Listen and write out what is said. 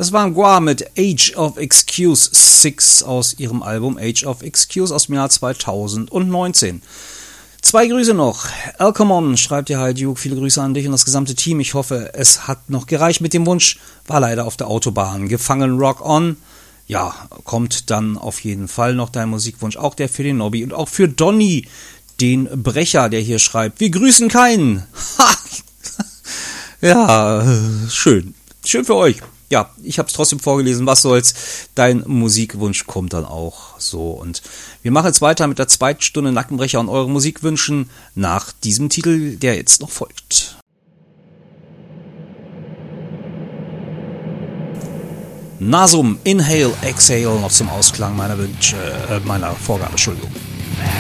Das war Mgła mit Age of Excuse 6 aus ihrem Album Age of Excuse aus dem Jahr 2019. 2 Grüße noch. Alcomon schreibt dir halt, Duke, viele Grüße an dich und das gesamte Team. Ich hoffe, es hat noch gereicht mit dem Wunsch. War leider auf der Autobahn. Gefangen Rock On. Ja, kommt dann auf jeden Fall noch dein Musikwunsch. Auch der für den Nobby und auch für Donny, den Brecher, der hier schreibt. Wir grüßen keinen. Ha! Ja, schön. Schön für euch. Ja, ich habe es trotzdem vorgelesen, was soll's. Dein Musikwunsch kommt dann auch so. Und wir machen jetzt weiter mit der 2. Stunde Nackenbrecher und eure Musikwünschen nach diesem Titel, der jetzt noch folgt. Nasum, Inhale, Exhale, noch zum Ausklang meiner Wünsche, meiner Vorgabe, Entschuldigung.